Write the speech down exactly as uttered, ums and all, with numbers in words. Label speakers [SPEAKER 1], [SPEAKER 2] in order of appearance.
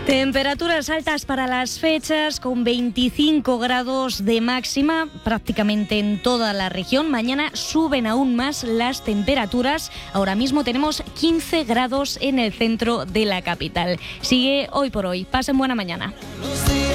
[SPEAKER 1] Temperaturas altas para las fechas, con veinticinco grados de máxima prácticamente en toda la región. Mañana suben aún más las temperaturas. Ahora mismo tenemos quince grados en el centro de la capital. Sigue Hoy por Hoy. Pasen buena mañana.